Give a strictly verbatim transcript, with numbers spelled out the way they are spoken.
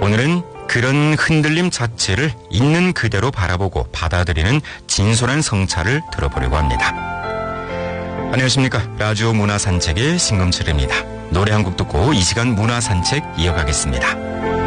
오늘은 그런 흔들림 자체를 있는 그대로 바라보고 받아들이는 진솔한 성찰을 들어보려고 합니다. 안녕하십니까. 라디오 문화산책의 신금철입니다. 노래 한 곡 듣고 이 시간 문화산책 이어가겠습니다.